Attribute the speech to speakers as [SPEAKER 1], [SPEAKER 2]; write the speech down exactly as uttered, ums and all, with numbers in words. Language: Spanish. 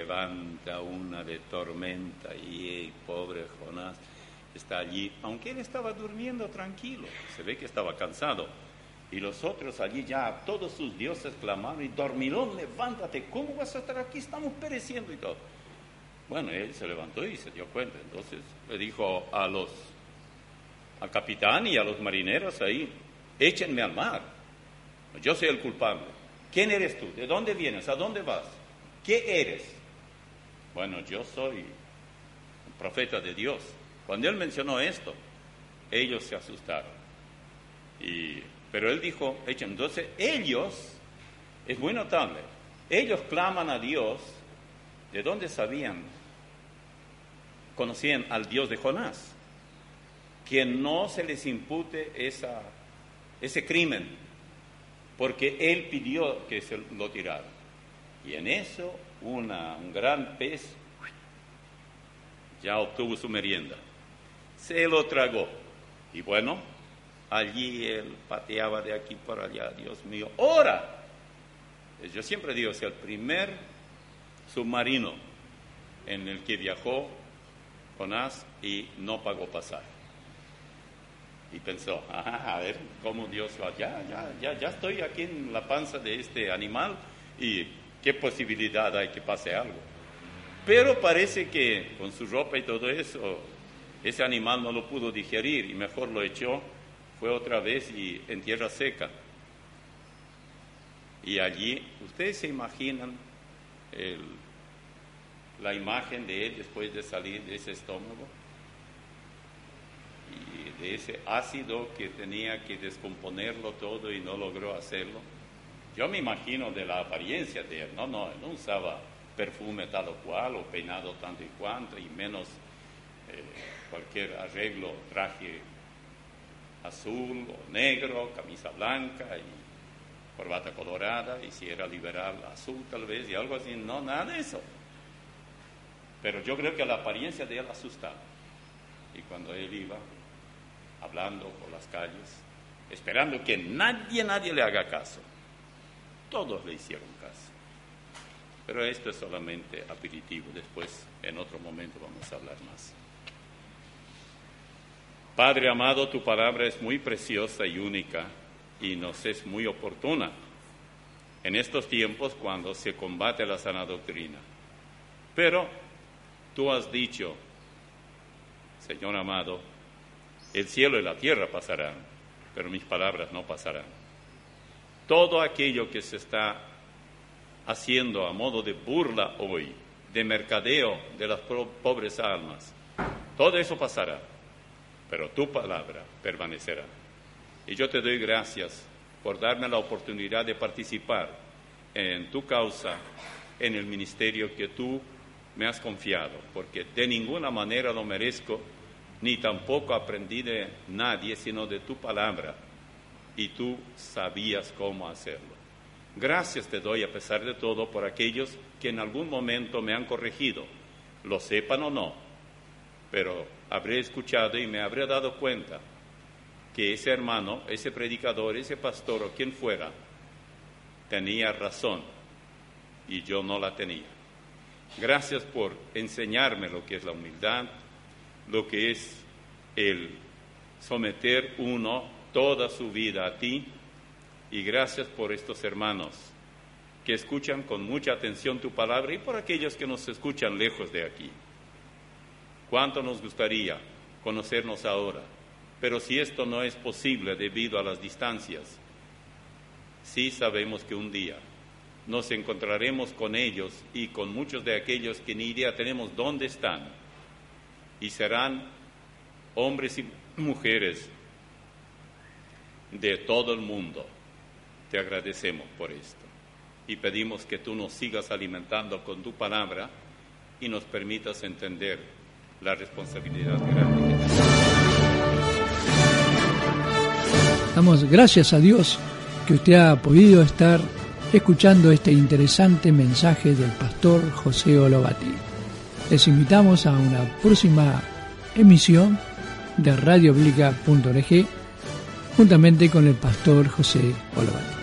[SPEAKER 1] levanta una de tormenta y el pobre Jonás está allí, aunque él estaba durmiendo tranquilo, se ve que estaba cansado. Y los otros allí ya, todos sus dioses clamaron, y dormilón, levántate, ¿cómo vas a estar aquí? Estamos pereciendo y todo. Bueno, él se levantó y se dio cuenta, entonces le dijo a los, al capitán y a los marineros ahí, échenme al mar, yo soy el culpable. ¿Quién eres tú? ¿De dónde vienes? ¿A dónde vas? ¿Qué eres? Bueno, yo soy un profeta de Dios. Cuando él mencionó esto, ellos se asustaron. Y, pero él dijo, echen. Entonces ellos, es muy notable, ellos claman a Dios. ¿De dónde sabían? Conocían al Dios de Jonás. Que no se les impute esa, ese crimen, porque él pidió que se lo tiraran. Y en eso una, un gran pez ya obtuvo su merienda. Se lo tragó. Y bueno, allí él pateaba de aquí para allá. Dios mío, ¡ora! Yo siempre digo, es el primer submarino en el que viajó Jonás y no pagó pasaje. Y pensó, ah, a ver cómo Dios va, ya, ya, ya, ya estoy aquí en la panza de este animal y qué posibilidad hay que pase algo. Pero parece que con su ropa y todo eso, ese animal no lo pudo digerir y mejor lo echó, fue otra vez y en tierra seca. Y allí, ustedes se imaginan el, la imagen de él después de salir de ese estómago y de ese ácido que tenía que descomponerlo todo y no logró hacerlo. Yo me imagino de la apariencia de él, no, no, no usaba perfume tal o cual o peinado tanto y cuanto y menos eh, cualquier arreglo, traje azul o negro, camisa blanca y corbata colorada, y si era liberal, azul tal vez, y algo así, no, nada de eso. Pero yo creo que la apariencia de él asustaba. Y cuando él iba hablando por las calles, esperando que nadie, nadie le haga caso, todos le hicieron caso. Pero esto es solamente aperitivo, después en otro momento vamos a hablar más. Padre amado, tu palabra es muy preciosa y única y nos es muy oportuna en estos tiempos cuando se combate la sana doctrina. Pero tú has dicho, Señor amado, el cielo y la tierra pasarán, pero mis palabras no pasarán. Todo aquello que se está haciendo a modo de burla hoy, de mercadeo de las pobres almas, todo eso pasará, pero tu palabra permanecerá. Y yo te doy gracias por darme la oportunidad de participar en tu causa, en el ministerio que tú me has confiado, porque de ninguna manera lo merezco, ni tampoco aprendí de nadie, sino de tu palabra, y tú sabías cómo hacerlo. Gracias te doy a pesar de todo por aquellos que en algún momento me han corregido, lo sepan o no, pero habré escuchado y me habré dado cuenta que ese hermano, ese predicador, ese pastor o quien fuera, tenía razón y yo no la tenía. Gracias por enseñarme lo que es la humildad, lo que es el someter uno toda su vida a ti, y gracias por estos hermanos que escuchan con mucha atención tu palabra y por aquellos que nos escuchan lejos de aquí. Cuánto nos gustaría conocernos ahora, pero si esto no es posible debido a las distancias, sí sabemos que un día nos encontraremos con ellos y con muchos de aquellos que ni idea tenemos dónde están, y serán hombres y mujeres de todo el mundo. Te agradecemos por esto y pedimos que tú nos sigas alimentando con tu palabra y nos permitas entender la responsabilidad grande que tenemos.
[SPEAKER 2] Damos gracias a Dios que usted ha podido estar escuchando este interesante mensaje del pastor José Olobati. Les invitamos a una próxima emisión de radio biblica punto org juntamente con el pastor José Olobati.